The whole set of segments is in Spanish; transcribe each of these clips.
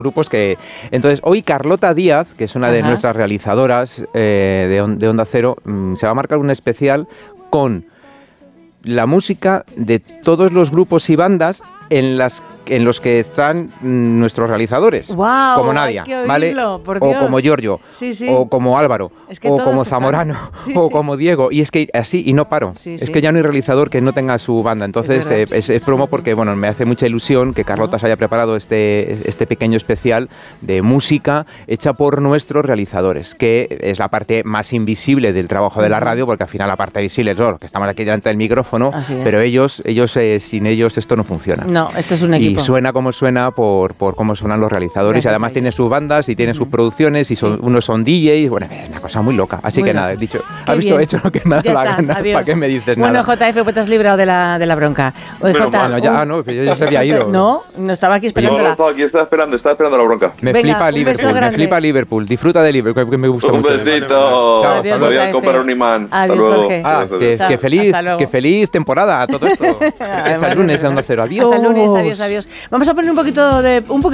grupos que... Entonces, hoy Carlota Díaz, que es una de nuestras realizadoras de Onda Cero, se va a marcar un especial con la música de todos los grupos y bandas en los que están nuestros realizadores, wow, como Nadia, ¿vale? O como Giorgio, o como Álvaro, o como Zamorano, o como Diego, y es que así, y no paro, es que ya no hay realizador que no tenga su banda, entonces es promo porque, bueno, me hace mucha ilusión que Carlota se haya preparado este pequeño especial de música hecha por nuestros realizadores, que es la parte más invisible del trabajo de la radio, porque al final la parte visible es lo que estamos aquí delante del micrófono, pero ellos sin ellos esto no funciona. No, esto es un equipo. Y suena como suena por cómo suenan los realizadores. Gracias, y además tiene sus bandas y tiene sus producciones y unos son DJs. Bueno, es una cosa muy loca. Así muy que nada, he dicho, has visto, he hecho lo que me da la gana. ¿Para qué me dices nada? Bueno, JF, pues te has librado de la bronca. Oye, bueno, no, que yo ya se había ido. No estaba aquí esperando. No, estaba aquí, estaba esperando la bronca. Me flipa Liverpool. Disfruta de Liverpool, que me gusta mucho. Un besito. Adiós, voy a comprar un imán. Adiós, Jorge. Que feliz temporada a todo esto. Hasta el lunes en Onda Cero. Adiós. Hasta el lunes, adiós. Vamos a poner un poquito,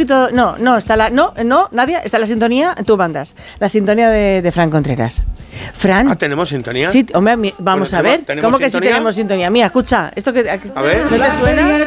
Nadia, está la sintonía, tú mandas, la sintonía de Fran Contreras. Fran. ¿Tenemos sintonía? Sí, hombre, vamos a ver. ¿Cómo que sí tenemos sintonía? Mira, escucha, esto que... A ver. ¿No te suena?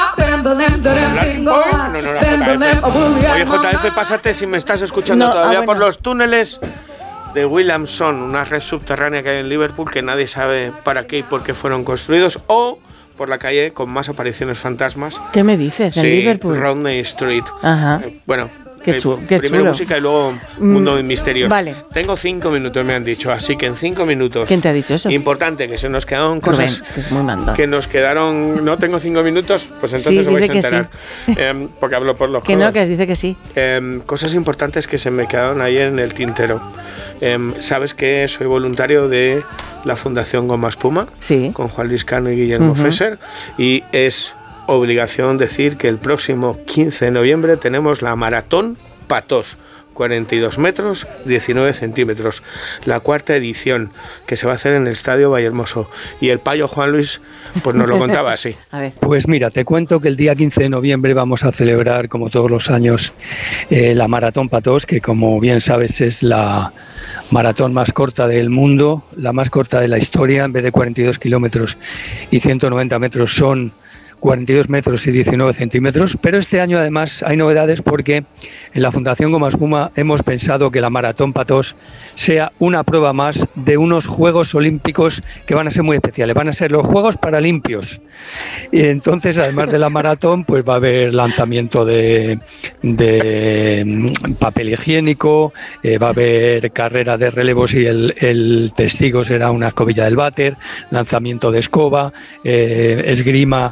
Oye, JF, pásate si me estás escuchando todavía por los túneles de Williamson, una red subterránea que hay en Liverpool que nadie sabe para qué y por qué fueron construidos, o por la calle con más apariciones fantasmas. ¿Qué me dices? ¿En Liverpool? Rodney Street. Ajá. Bueno, qué primero chulo. Música y luego mundo de misterios. Vale. Tengo 5 minutos, me han dicho, así que en 5 minutos. ¿Quién te ha dicho eso? Importante, que se nos quedaron cosas. Rubén, es que es muy mandado. Que nos quedaron. ¿No tengo 5 minutos? Pues entonces os vais a enterar. Sí. Porque hablo por los que codos. No, que dice que sí. Cosas importantes que se me quedaron ahí en el tintero. Sabes que soy voluntario de la Fundación Goma Espuma, con Juan Luis Cano y Guillermo Fesser, y es obligación decir que el próximo 15 de noviembre tenemos la Maratón Patos, 42 metros, 19 centímetros, la 4ª edición, que se va a hacer en el Estadio Vallehermoso. Y el payo Juan Luis pues nos lo contaba así. A ver. Pues mira, te cuento que el día 15 de noviembre vamos a celebrar, como todos los años, la Maratón Patos, que como bien sabes es la maratón más corta del mundo, la más corta de la historia. En vez de 42 kilómetros y 190 metros son 42 metros y 19 centímetros, pero este año además hay novedades porque en la Fundación Goma Espuma hemos pensado que la Maratón Patos sea una prueba más de unos Juegos Olímpicos que van a ser muy especiales, van a ser los Juegos Paralimpios. Y entonces, además de la maratón, pues va a haber lanzamiento de papel higiénico, va a haber carrera de relevos y el testigo será una escobilla del váter, lanzamiento de escoba, esgrima,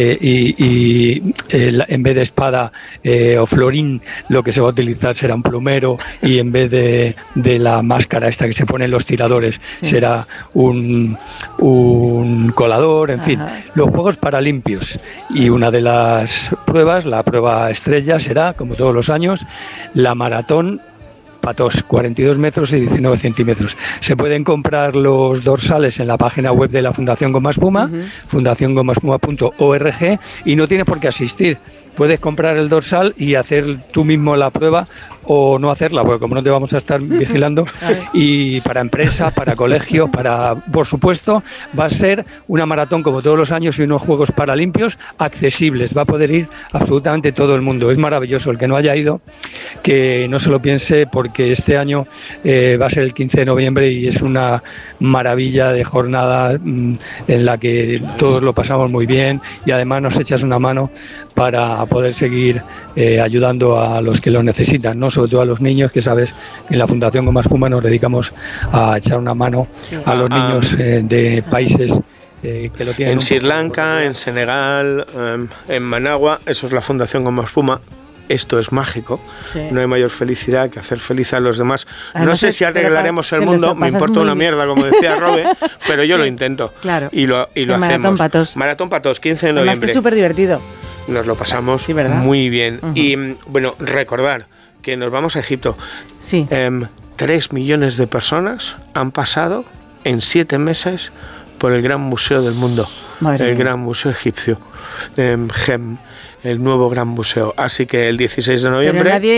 en vez de espada o florín lo que se va a utilizar será un plumero, y en vez de la máscara esta que se ponen los tiradores será un colador, en fin, los Juegos Paralimpios. Y una de las pruebas, la prueba estrella, será, como todos los años, la Maratón Patos, 42 metros y 19 centímetros. Se pueden comprar los dorsales en la página web de la Fundación Goma Espuma, fundaciongomaespuma.org, y no tienes por qué asistir. Puedes comprar el dorsal y hacer tú mismo la prueba o no hacerla, porque como no te vamos a estar vigilando, y para empresas, para colegios, por supuesto, va a ser una maratón como todos los años y unos Juegos Paralimpios accesibles. Va a poder ir absolutamente todo el mundo. Es maravilloso. El que no haya ido, que no se lo piense, porque este año va a ser el 15 de noviembre y es una maravilla de jornada en la que todos lo pasamos muy bien, y además nos echas una mano para poder seguir ayudando a los que lo necesitan, ¿no? Sobre todo a los niños, que sabes que en la Fundación Goma Espuma nos dedicamos a echar una mano a los niños de países que lo tienen. En Sri Lanka, en Senegal, en Managua, eso es la Fundación Goma Espuma. Esto es mágico, no hay mayor felicidad que hacer feliz a los demás. No sé si arreglaremos el mundo, me importa una mierda, como decía Robe, pero yo lo intento. Claro. Y lo hacemos. Maratón Patos. Maratón Patos, 15 de noviembre. Además que es súper divertido. Nos lo pasamos muy bien. Y bueno, recordar que nos vamos a Egipto. 3 millones de personas han pasado en 7 meses por el gran museo del mundo, el gran museo egipcio, GEM, el nuevo gran museo. Así que el 16 de noviembre